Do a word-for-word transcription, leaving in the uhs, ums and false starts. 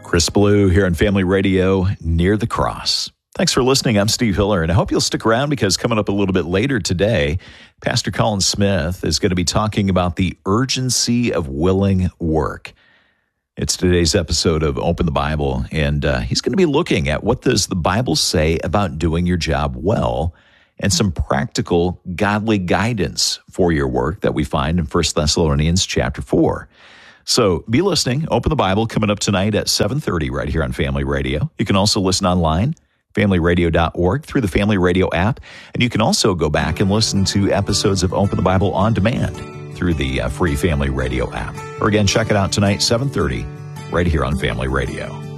Chris Blue here on Family Radio, Near the Cross. Thanks for listening. I'm Steve Hiller, and I hope you'll stick around because coming up a little bit later today, Pastor Colin Smith is going to be talking about the urgency of willing work. It's today's episode of Open the Bible, and uh, he's going to be looking at what does the Bible say about doing your job well and some practical godly guidance for your work that we find in First Thessalonians chapter four. So be listening. Open the Bible coming up tonight at seven thirty right here on Family Radio. You can also listen online, family radio dot org, through the Family Radio app. And you can also go back and listen to episodes of Open the Bible on demand through the uh, free Family Radio app. Or again, check it out tonight, seven thirty, right here on Family Radio.